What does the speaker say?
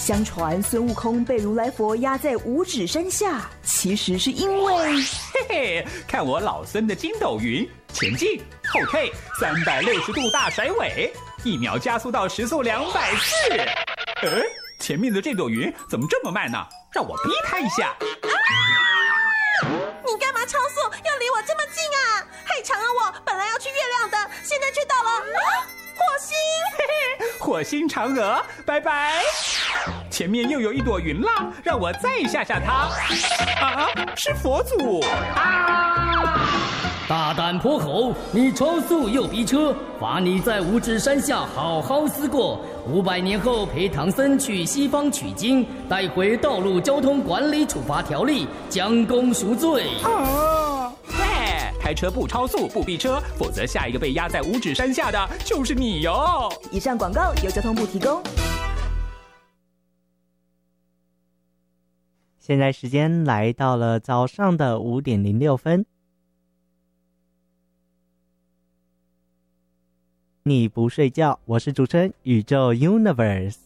相传孙悟空被如来佛压在五指山下，其实是因为…… 嘿嘿，看我老孙的筋斗云，前进后退360度大甩尾，1秒加速到时速240。前面的这朵云怎么这么慢呢？让我逼它一下。 你干嘛超速？要离我这么近啊？害长了我，本来要去月亮的，现在却到了火星。 嘿嘿，火星嫦娥，拜拜。前面又有一朵云啦，让我再吓吓它。啊，是佛祖啊！ 大胆泼猴，你超速又逼车，罚你在五指山下好好思过。500年后陪唐僧去西方取经，带回道路交通管理处罚条例，将功赎罪。 对，开车不超速不逼车，否则下一个被压在五指山下的就是你哟。 以上广告由交通部提供。 现在时间来到了早上的5点06分。你不睡觉，我是主持人宇宙 Universe。